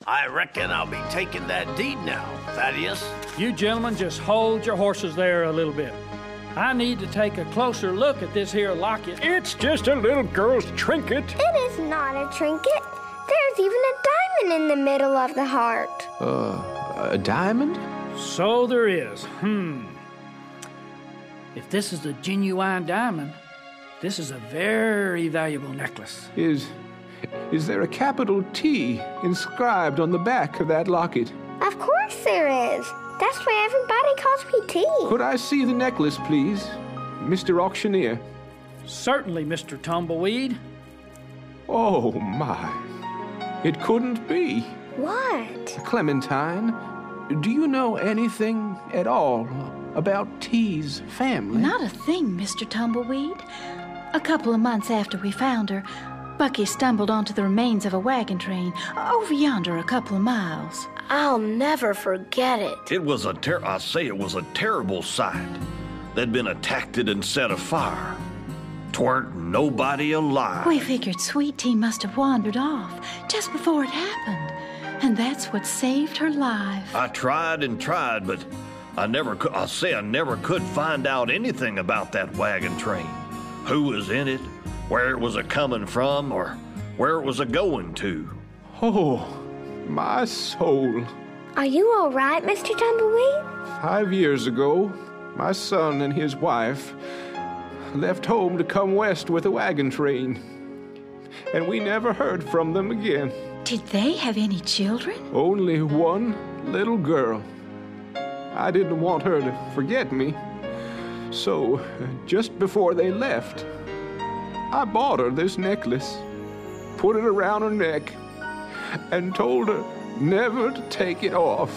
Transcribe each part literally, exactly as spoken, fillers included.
I reckon I'll be taking that deed now, Thaddeus. You gentlemen just hold your horses there a little bit. I need to take a closer look at this here locket. It's just a little girl's trinket. It is not a trinket. There's even a diamond in the middle of the heart. Uh, a diamond? So there is. Hmm. If this is a genuine diamond, this is a very valuable necklace. Is... is there a capital T inscribed on the back of that locket? Of course there is. That's why everybody calls me T. Could I see the necklace, please, Mister Auctioneer? Certainly, Mister Tumbleweed. Oh, my. It couldn't be. What? Clementine, do you know anything at all about T's family? Not a thing, Mister Tumbleweed. A couple of months after we found her, Bucky stumbled onto the remains of a wagon train over yonder a couple of miles. I'll never forget it. It was a ter- I say it was a terrible sight. They'd been attacked and set afire. Twarn't nobody alive. We figured Sweet Tea must have wandered off just before it happened, and that's what saved her life. I tried and tried, but I never could. I say I never could find out anything about that wagon train. Who was in it, where it was a coming from, or where it was a going to. Oh, my soul. Are you all right, Mister Tumbleweed? Five years ago, my son and his wife left home to come west with a wagon train, and we never heard from them again. Did they have any children? Only one little girl. I didn't want her to forget me, so just before they left, I bought her this necklace, put it around her neck, and told her never to take it off.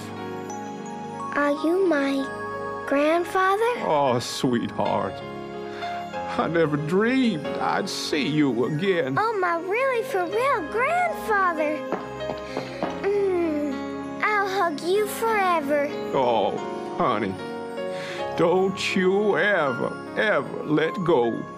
Are you my grandfather? Oh, sweetheart. I never dreamed I'd see you again. Oh, my really for real grandfather. Mm, I'll hug you forever. Oh, honey, don't you ever, ever let go.